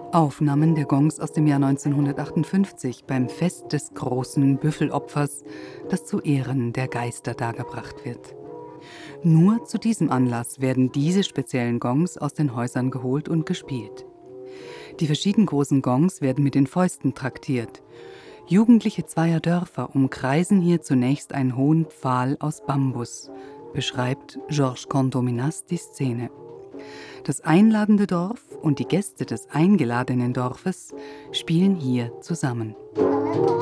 Aufnahmen der Gongs aus dem Jahr 1958 beim Fest des großen Büffelopfers, das zu Ehren der Geister dargebracht wird. Nur zu diesem Anlass werden diese speziellen Gongs aus den Häusern geholt und gespielt. Die verschieden großen Gongs werden mit den Fäusten traktiert. Jugendliche zweier Dörfer umkreisen hier zunächst einen hohen Pfahl aus Bambus, beschreibt Georges Condominas die Szene. Das einladende Dorf und die Gäste des eingeladenen Dorfes spielen hier zusammen.